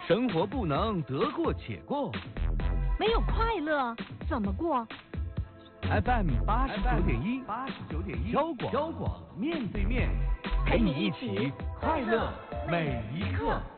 生活不能得过且过， 没有快乐怎么过 ？FM 89.1，交广面对面，陪你一起快乐每一刻。